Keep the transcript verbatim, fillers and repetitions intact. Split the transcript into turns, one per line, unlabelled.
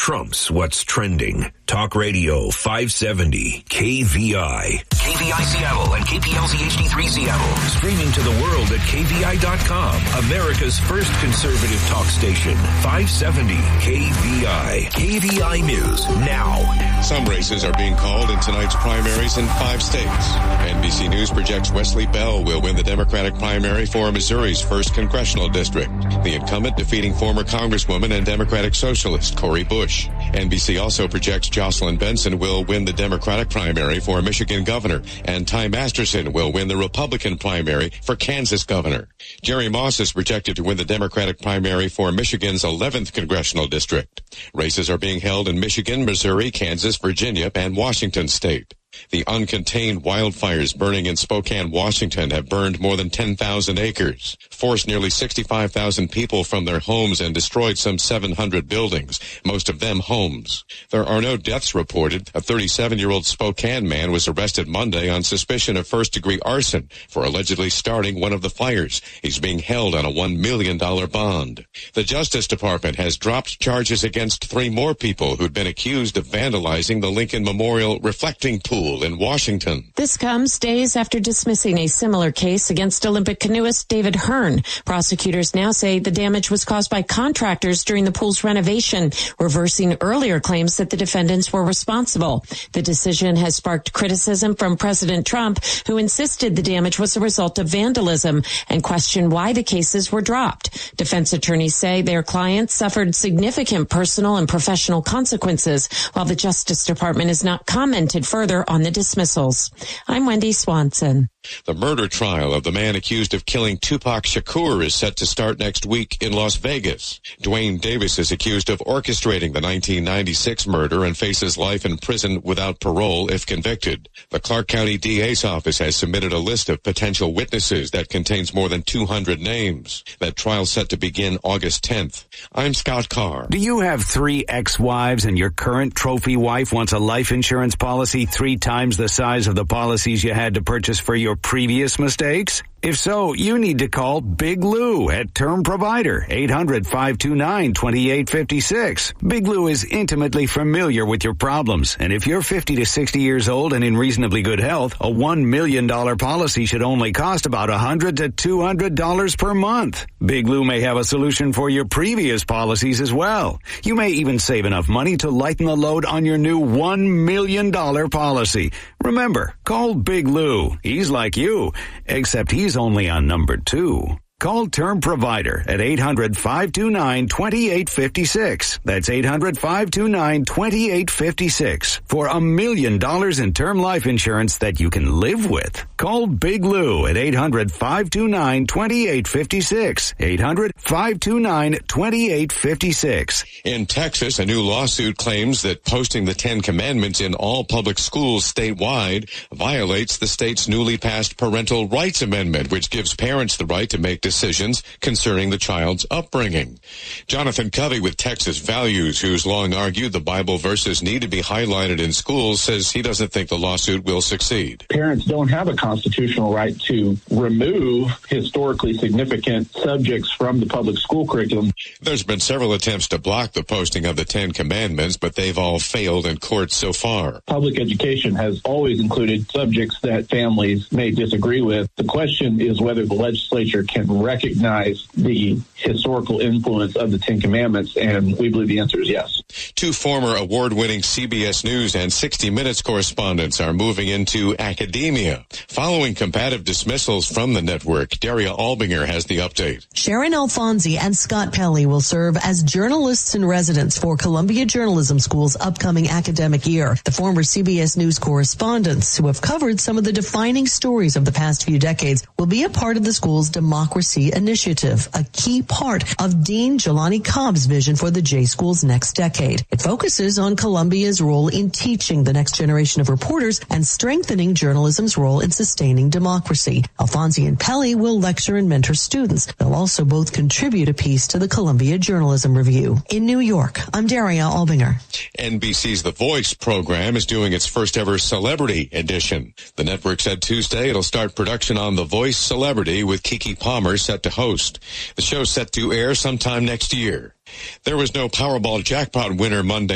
trumps what's trending. Talk Radio five seventy K V I. K V I Seattle and K P L Z H D three Seattle. Streaming to the world at K V I dot com. America's first conservative talk station. five seventy K V I. K V I News now.
Some races are being called in tonight's primaries in five states. N B C News projects Wesley Bell will win the Democratic primary for Missouri's first congressional district. The incumbent defeating former Congresswoman and Democratic Socialist Cori Bush. N B C also projects Jocelyn Benson will win the Democratic primary for Michigan governor, and Ty Masterson will win the Republican primary for Kansas governor. Jerry Moss is projected to win the Democratic primary for Michigan's eleventh congressional district. Races are being held in Michigan, Missouri, Kansas, Virginia, and Washington state. The uncontained wildfires burning in Spokane, Washington have burned more than ten thousand acres, forced nearly sixty-five thousand people from their homes, and destroyed some seven hundred buildings, most of them homes. There are no deaths reported. A thirty-seven-year-old Spokane man was arrested Monday on suspicion of first-degree arson for allegedly starting one of the fires. He's being held on a one million dollars bond. The Justice Department has dropped charges against three more people who'd been accused of vandalizing the Lincoln Memorial reflecting pool in Washington.
This comes days after dismissing a similar case against Olympic canoeist David Hearn. Prosecutors now say the damage was caused by contractors during the pool's renovation, reversing earlier claims that the defendants were responsible. The decision has sparked criticism from President Trump, who insisted the damage was a result of vandalism and questioned why the cases were dropped. Defense attorneys say their clients suffered significant personal and professional consequences, while the Justice Department has not commented further on the dismissals. I'm Wendy Swanson.
The murder trial of the man accused of killing Tupac Shakur is set to start next week in Las Vegas. Dwayne Davis is accused of orchestrating the nineteen ninety-six murder and faces life in prison without parole if convicted. The Clark County D A's office has submitted a list of potential witnesses that contains more than two hundred names. That trial's set to begin August tenth. I'm Scott Carr.
Do you have three ex-wives and your current trophy wife wants a life insurance policy three times the size of the policies you had to purchase for your previous mistakes? If so, you need to call Big Lou at Term Provider, eight hundred, five two nine, two eight five six. Big Lou is intimately familiar with your problems, and if you're fifty to sixty years old and in reasonably good health, a one million dollars policy should only cost about one hundred to two hundred dollars per month. Big Lou may have a solution for your previous policies as well. You may even save enough money to lighten the load on your new one million dollars policy. Remember, call Big Lou. He's like you, except he's only on number two. Call Term Provider at eight hundred, five two nine, two eight five six. That's eight hundred, five two nine, two eight five six for a million dollars in term life insurance that you can live with. Call Big Lou at eight hundred, five two nine, two eight five six. eight hundred, five two nine, two eight five six.
In Texas, a new lawsuit claims that posting the Ten Commandments in all public schools statewide violates the state's newly passed Parental Rights Amendment, which gives parents the right to make decisions concerning the child's upbringing. Jonathan Covey with Texas Values, who's long argued the Bible verses need to be highlighted in schools, says he doesn't think the lawsuit will succeed.
Parents don't have a constitutional right to remove historically significant subjects from the public school curriculum.
There's been several attempts to block the posting of the Ten Commandments, but they've all failed in court so far.
Public education has always included subjects that families may disagree with. The question is whether the legislature can recognize the historical influence of the Ten Commandments, and we believe the answer is yes.
Two former award-winning C B S News and sixty minutes correspondents are moving into academia. Following combative dismissals from the network, Daria Albinger has the update.
Sharon Alfonsi and Scott Pelley will serve as journalists in residence for Columbia Journalism School's upcoming academic year. The former C B S News correspondents who have covered some of the defining stories of the past few decades will be a part of the school's Democracy Initiative, a key part of Dean Jelani Cobb's vision for the J School's next decade. It focuses on Columbia's role in teaching the next generation of reporters and strengthening journalism's role in sustaining democracy. Alfonsi and Pelley will lecture and mentor students. They'll also both contribute a piece to the Columbia Journalism Review. In New York, I'm Daria Albinger.
N B C's The Voice program is doing its first ever celebrity edition. The network said Tuesday it'll start production on The Voice Celebrity with Keke Palmer set to host. The show's set to air sometime next year. There was no Powerball jackpot winner Monday